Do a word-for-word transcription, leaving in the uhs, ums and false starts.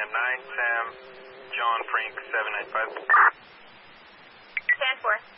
nine Sam, John Frank seven nine five. ten four.